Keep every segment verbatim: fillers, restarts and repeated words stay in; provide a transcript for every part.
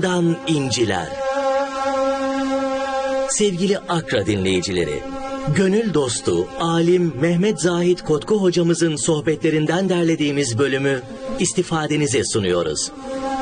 Dan inciler. Sevgili Akra dinleyicileri, gönül dostu, alim Mehmet Zahit Kotku hocamızın sohbetlerinden derlediğimiz bölümü istifadenize sunuyoruz.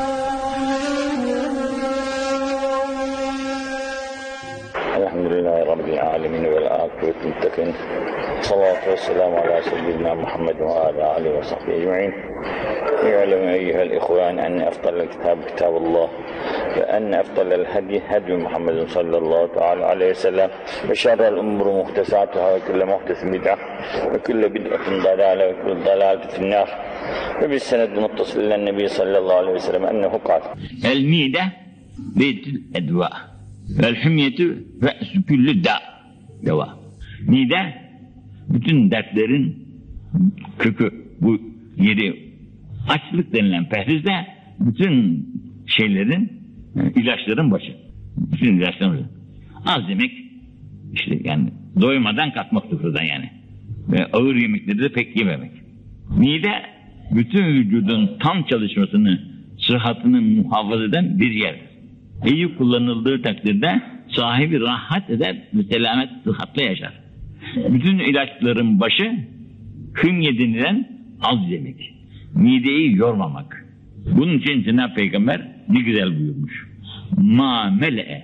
Elhamdülillahi Rabbil alemin ve akıbet muttakin. Salatu ve selamu ala seyyidina Muhammed ve ala alihi ve sahbihi ecma'in. İ'lemu eyyuhel ihvan enne efdalel kitab kitabullah ve enne efdalel hadi hadi Muhammedin sallallahu teala aleyhi ve sellem ve şerrel umuru muhtesatuhâ ve külle muhtesin bid'ah ve külle bid'atin dalâle ve külle dalâletin finnâr ve bis senedin muttasillen nebi sallallahu aleyhi ve sellem ennehu kâl. El mide beytül edva vel hümyetü ve'sü küllü da deva. Mide bütün dertlerin kökü, bu yeri açlık denilen pehrizde bütün şeylerin, ilaçların başı. Bütün ilaçların başı. Az yemek, işte yani doymadan kalkmak sıfırdan yani. Ve ağır yemekleri de pek yememek. Mide bütün vücudun tam çalışmasını, sıhhatını muhafaza eden bir yer. İyi kullanıldığı takdirde sahibi rahat eder ve selamet sıhhatle yaşar. Bütün ilaçların başı hümye denilen az yemek. Mideyi yormamak. Bunun için Cenab-ı Peygamber ne güzel buyurmuş. Ma mele'e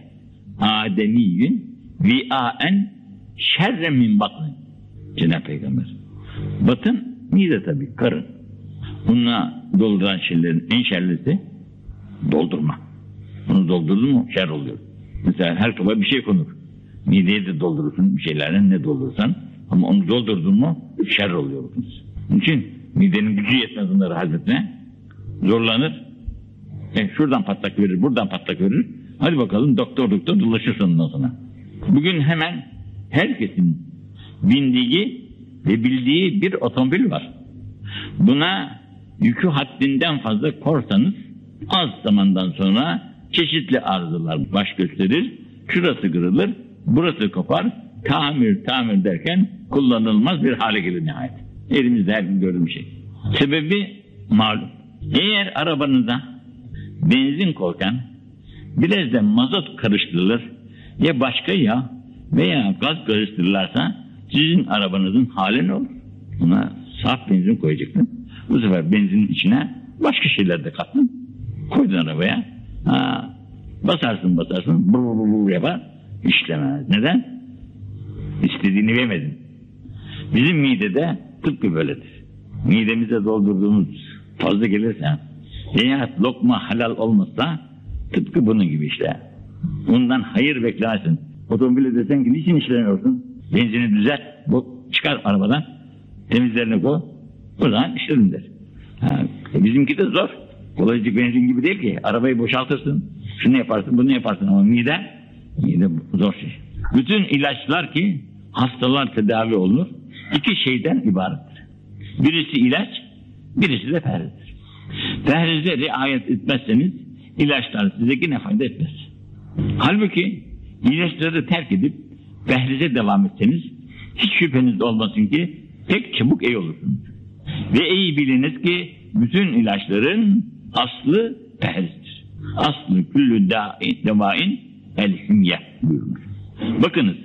ademiyyün vi'aen şerre min batın. Cenab-ı Peygamber. Batın mide tabii, karın. Bununla dolduran şeylerin en şerlisi doldurma. Bunu doldurdun mu şer oluyor. Mesela her kaba bir şey konur. Mideyi de doldurursun bir şeylerden, ne doldurursan, ama onu doldurdun mu şer oluyor. Onun için midenin gücü yetmez onları hazretmeye. Zorlanır. E, şuradan patlak verir, buradan patlak verir. Hadi bakalım doktor doktor dolaşırsın ondan sonra. Bugün hemen herkesin bindiği ve bildiği bir otomobil var. Buna yükü haddinden fazla korsanız az zamandan sonra çeşitli arızalar baş gösterir. Şurası kırılır, burası kopar. Tamir tamir derken kullanılmaz bir hale gelir nihayet. Elimizde her gün gördüğüm şey. Sebebi malum. Eğer arabanıza benzin koyarken biraz da mazot karıştırılır ya başka yağ veya gaz karıştırırlarsa sizin arabanızın hali ne olur? Buna saf benzin koyacaksın. Bu sefer benzinin içine başka şeyler de kattın. Koydun arabaya. Ha, basarsın basarsın. Brr brr brr yapar. İşlemez. Neden? İstediğini vermedin. Bizim midede tıpkı böyledir. Midemize doldurduğumuz fazla gelirse eğer lokma halal olmazsa tıpkı bunun gibi işte. Ondan hayır beklersin. Otomobile desen ki niçin işlemiyorsun? Benzini düzelt. Bu çıkar arabadan. Temizlerini koy. Buradan işlerim der. Ha, e bizimki de zor. Kolaycık benzin gibi değil ki. Arabayı boşaltırsın. Şunu yaparsın, bunu yaparsın ama mide, mide zor şey. Bütün ilaçlar ki hastalar tedavi olunur. İki şeyden ibarettir. Birisi ilaç, birisi de perhizdir. Perhize riayet etmezseniz ilaçlar size yine fayda etmez. Halbuki ilaçları terk edip perhize devam etseniz hiç şüpheniz olmasın ki pek çabuk iyi olursunuz. Ve iyi biliniz ki bütün ilaçların aslı perhizdir. Aslı küllü devain el hümye buyurmuş. Bakınız,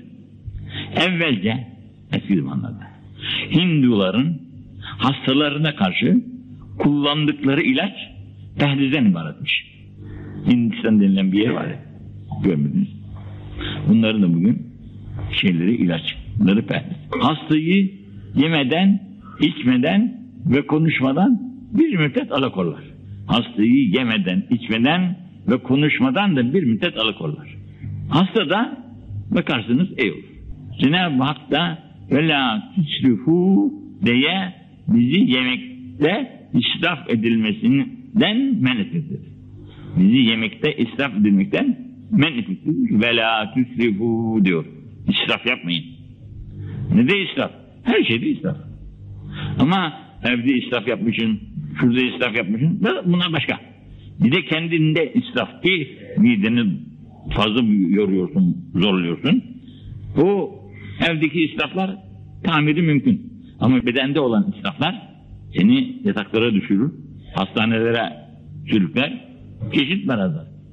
evvelce eski zamanlarda Hinduların hastalarına karşı kullandıkları ilaç perhizden ibaretmiş. Hindistan denilen bir yer var ya, görmediniz. Bunların da bugün şeyleri ilaçları perhiz. Hastayı yemeden, içmeden ve konuşmadan bir müddet alakorlar. Hastayı yemeden, içmeden ve konuşmadan da bir müddet alakorlar. Hasta da bakarsınız iyi olur. Cenab-ı Hak da وَلَا تُسْرِفُوا diye bizi yemekte israf edilmesinden men etmektedir. Bizi yemekte israf edilmekten men etmektedir. وَلَا تُسْرِفُوا diyor. İsraf yapmayın. Ne de israf? Her şeyde israf. Ama evde israf yapmışsın, şurada israf yapmışsın, buna başka. Bir de kendinde israf ki mideni fazla yoruyorsun, zorluyorsun. Bu evdeki israflar tamiri mümkün. Ama bedende olan israflar seni yataklara düşürür, hastanelere sürükler, çeşit marazlar.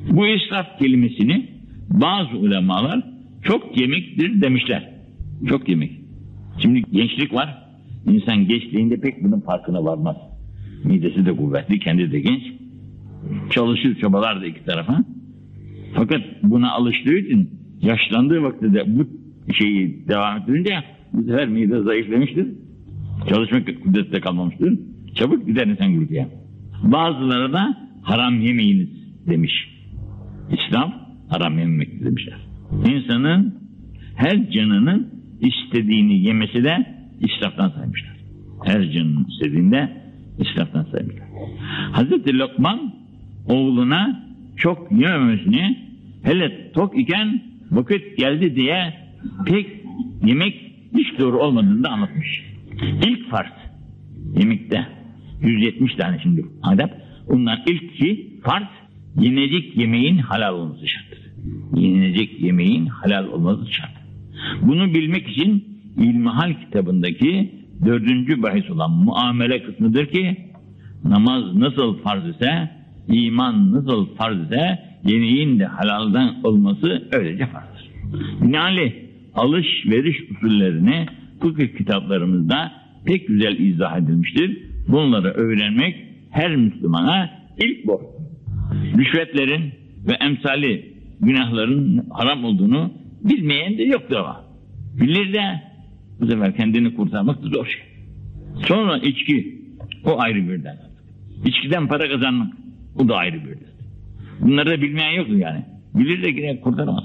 Bu israf kelimesini bazı ulemalar çok yemektir demişler. Çok yemek. Şimdi gençlik var. İnsan gençliğinde pek bunun farkına varmaz. Midesi de kuvvetli, kendi de genç. Çalışır, çabalar da iki tarafa. Fakat buna alıştığı için yaşlandığı vakitte de bu şeyi devam ettirince bu sefer mide zayıflamıştır. Çalışmak kudrette kalmamıştır. Çabuk gider insan gürültüye. Bazıları da haram yemeyiniz demiş. İslam haram yememek demişler. İnsanın her canının istediğini yemesi de israftan saymışlar. Her canının istediğinde israftan saymışlar. Hazreti Lokman oğluna çok yememesini, hele tok iken vakit geldi diye pek yemek hiç doğru olmadığını da anlatmış. İlk farz yemekte yüz yetmiş tane şimdi adab. Ondan ilki farz yenecek yemeğin halal olması şarttır. Yenecek yemeğin halal olması şart. Bunu bilmek için İlmihal kitabındaki dördüncü bahis olan muamele kısmıdır ki namaz nasıl farz ise, iman nasıl farz ise yemeğin de halaldan olması öylece farzdır. Binaenaleyh alışveriş usullerini fıkıh kitaplarımızda pek güzel izah edilmiştir. Bunları öğrenmek her Müslümana ilk borç. Rüşvetlerin ve emsali günahların haram olduğunu bilmeyen de yoktur ama. Bilir de bu sefer kendini kurtarmak da zor şey. Sonra içki, o ayrı bir dert. İçkiden para kazanmak, o da ayrı bir dert. Bunları da bilmeyen yoktur yani. Bilir de yine kurtaramaz.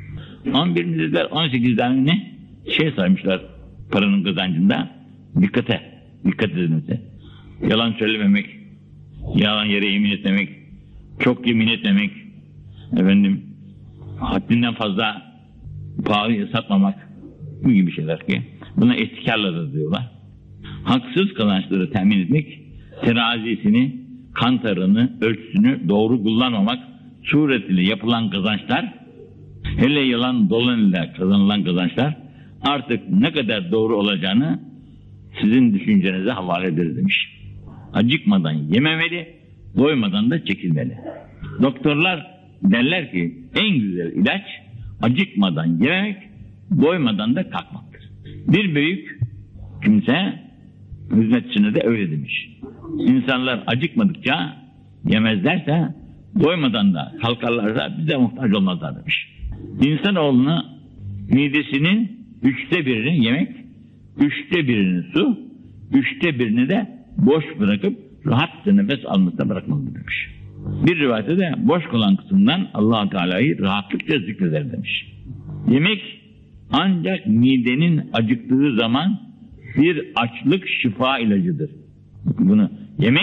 on bir müddet on sekiz tane ne şey saymışlar paranın kazancında. Dikkate, dikkat edilmesi. Yalan söylememek, yalan yere yemin etmemek, çok yemin etmemek, efendim haddinden fazla pahalıya satmamak, bu gibi şeyler ki buna ihtikarla da diyorlar. Haksız kazançları temin etmek, terazisini, kantarını, ölçüsünü doğru kullanmamak suretiyle yapılan kazançlar, hele yalan dolan ile kazanılan kazançlar artık ne kadar doğru olacağını sizin düşüncenize havale ederiz demiş. Acıkmadan yememeli, doymadan da çekilmeli. Doktorlar derler ki en güzel ilaç acıkmadan yememek, doymadan da kalkmaktır. Bir büyük kimse hizmetçisine de öyle demiş. İnsanlar acıkmadıkça yemezlerse, doymadan da kalkarlarsa bize muhtaç olmazlar demiş. İnsanoğluna midesinin üçte birini yemek, üçte birini su, üçte birini de boş bırakıp rahatça nefes almasına bırakmalıdır demiş. Bir rivayette de boş kalan kısımdan Allah-u Teala'yı rahatlıkla zikreder demiş. Yemek ancak midenin acıktığı zaman bir açlık şifa ilacıdır. Bunu yemek